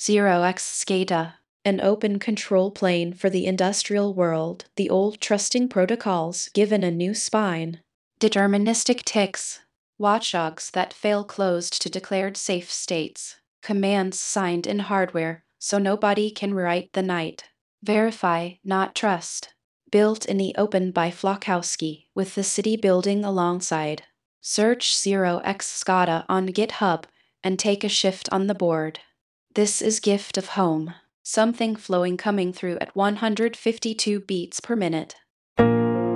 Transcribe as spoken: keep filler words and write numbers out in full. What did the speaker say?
zero x SCADA, an open control plane for the industrial world, the old trusting protocols given a new spine. Deterministic ticks, watchdogs that fail closed to declared safe states, commands signed in hardware so nobody can rewrite the night. Verify, not trust. Built in the open by Flokowski, with the city building alongside. Search zero x SCADA on GitHub and take a shift on the board. This is Gift of Home, something flowing coming through at one hundred fifty-two beats per minute.